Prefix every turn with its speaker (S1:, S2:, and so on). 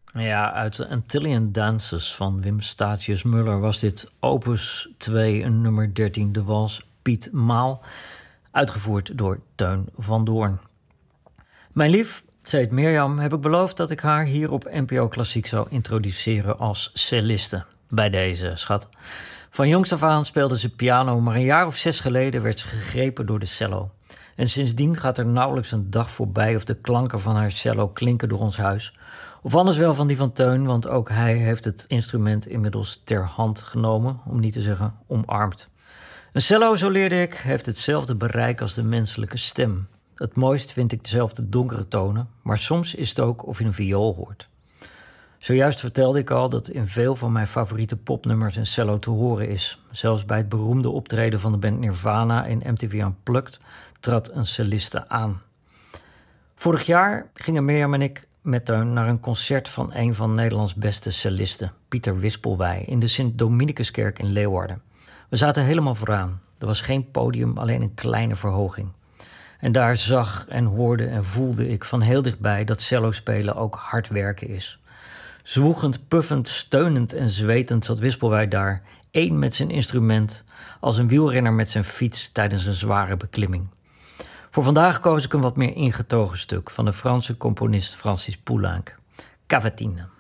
S1: Ja, uit de Antillian Dances van Wim Statius-Müller was dit opus 2, nummer 13, de wals Piet Maal, uitgevoerd door Teun van Doorn. Mijn lief, ze heet Mirjam, heb ik beloofd dat ik haar hier op NPO Klassiek zou introduceren als celliste. Bij deze, schat. Van jongs af aan speelde ze piano, maar een jaar of 6 geleden werd ze gegrepen door de cello. En sindsdien gaat er nauwelijks een dag voorbij of de klanken van haar cello klinken door ons huis. Of anders wel van die van Teun, want ook hij heeft het instrument inmiddels ter hand genomen, om niet te zeggen omarmd. Een cello, zo leerde ik, heeft hetzelfde bereik als de menselijke stem. Het mooist vind ik dezelfde donkere tonen, maar soms is het ook of je een viool hoort. Zojuist vertelde ik al dat in veel van mijn favoriete popnummers een cello te horen is. Zelfs bij het beroemde optreden van de band Nirvana in MTV Unplugged trad een celliste aan. Vorig jaar gingen Mirjam en ik met Teun naar een concert van een van Nederlands beste cellisten, Pieter Wispelwij, in de Sint-Dominicuskerk in Leeuwarden. We zaten helemaal vooraan. Er was geen podium, alleen een kleine verhoging. En daar zag en hoorde en voelde ik van heel dichtbij dat cello spelen ook hard werken is. Zwoegend, puffend, steunend en zwetend zat Wispelwij daar, één met zijn instrument, als een wielrenner met zijn fiets tijdens een zware beklimming. Voor vandaag koos ik een wat meer ingetogen stuk van de Franse componist Francis Poulenc, Cavatine.